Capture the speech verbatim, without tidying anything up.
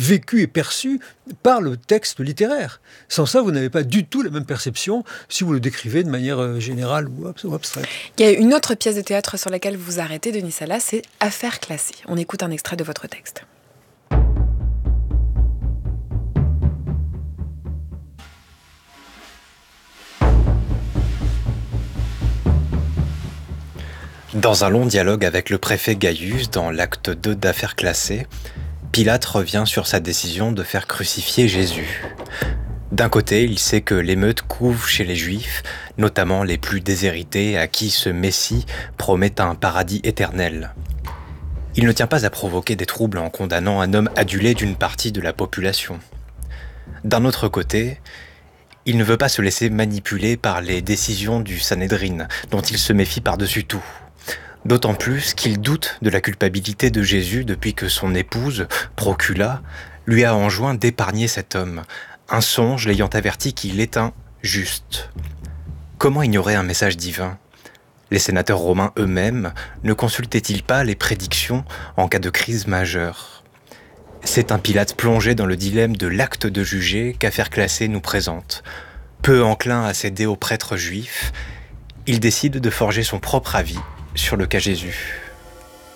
vécu et perçu par le texte littéraire. Sans ça, vous n'avez pas du tout la même perception si vous le décrivez de manière euh, générale ou, ab- ou abstraite. Il y a une autre pièce de théâtre sur laquelle vous vous arrêtez, Denis Salas, c'est Affaires classées. On écoute un extrait de votre texte. Dans un long dialogue avec le préfet Gaius, dans l'acte deux d'Affaires classées, Pilate revient sur sa décision de faire crucifier Jésus. D'un côté, il sait que l'émeute couve chez les Juifs, notamment les plus déshérités à qui ce Messie promet un paradis éternel. Il ne tient pas à provoquer des troubles en condamnant un homme adulé d'une partie de la population. D'un autre côté, il ne veut pas se laisser manipuler par les décisions du Sanhédrin, dont il se méfie par-dessus tout. D'autant plus qu'il doute de la culpabilité de Jésus depuis que son épouse, Procula, lui a enjoint d'épargner cet homme, un songe l'ayant averti qu'il est un juste. Comment ignorer un message divin ? Les sénateurs romains eux-mêmes ne consultaient-ils pas les prédictions en cas de crise majeure ? C'est un Pilate plongé dans le dilemme de l'acte de juger qu'Affaires classées nous présente. Peu enclin à céder aux prêtres juifs, il décide de forger son propre avis sur le cas Jésus.